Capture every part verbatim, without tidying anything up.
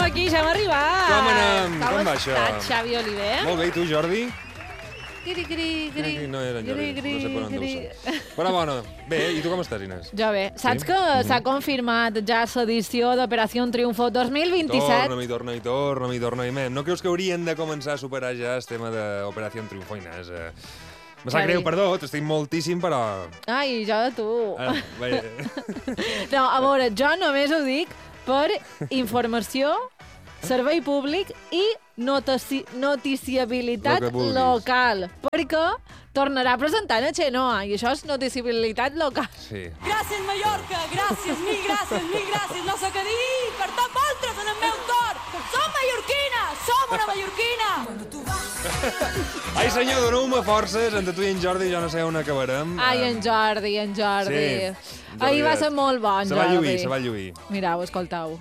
aquí, ja hem arribat. Com anem? Com va això? Com estàs, Xavi Oliver? Molt bé, i tu, Jordi? Gri, gri, gri. No era en Jordi, Gri, no sé per on deu gri. ser. Però bueno, bé, i tu com estàs, Inés? Jo bé. Saps Sí? que s'ha confirmat ja l'edició d'Operació Triunfo dos mil vint-i-set? Torna-hi, torna-hi, torna-hi, torna-hi. Men, no creus que haurien de començar a superar ja el tema d'Operació Triunfo, Inés? Eh, me sap Què greu, dic? perdó, t'estic moltíssim, però... Ai, jo de tu. Ah, bé. No, a veure, jo només ho dic per informació, servei públic i notici noticiabilitat Lo que vulguis. local. Perquè tornarà a presentar a Xenoa i això és noticiabilitat local. Sí. Gràcies, Mallorca, gràcies, mil gràcies, mil gràcies. No sé què dir, per tot vosaltres en el meu tor. Som mallorquina, som una mallorquina. Ai, senyor, doneu-me forces, entre tu i en Jordi ja no sé on acabarem. Ai, en Jordi, en Jordi. Sí, Ahir va Jordi, ser molt bon, Se va Jordi. lluir, se va lluir. Mirau, escoltau.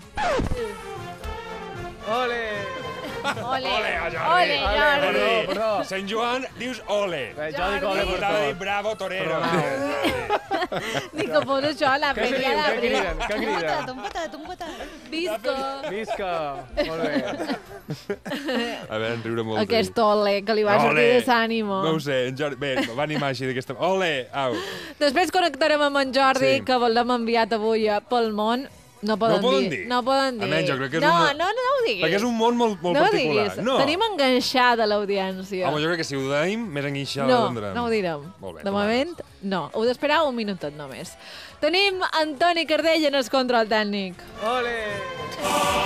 Ole! Ole, Ole, Jordi. ole, Jordi. Perdó, perdó. Sant Joan, dius ole. Bé, jo dic ole per T'ha de dir tot. bravo, torero. Dic que fos això, la Què feria diu? Què d'abril. criden? Què criden? Un patat, un patat. Visca. Visca! Molt bé. A veure, en riure molt. Aquest ole, que li va sortir de s'ànimo. No ho sé, en Jordi... Bé, va animar així d'aquesta... Ole, au. Després connectarem amb en Jordi, Sí. que l'hem enviat avui a- pel món. No poden, No poden dir. dir? No poden dir. Almenys jo crec que és no, una- no, no, no ho diguis. Perquè és un món molt, molt no ho particular. diguis. No. Tenim enganxada l'audiència. Home, jo crec que si ho deim, més enguixada No, tindrem. no ho direm. Molt bé, De tu moment, no. Heu d'esperar un minutet només. Tenim Antoni Cardell en el control tècnic. Ole!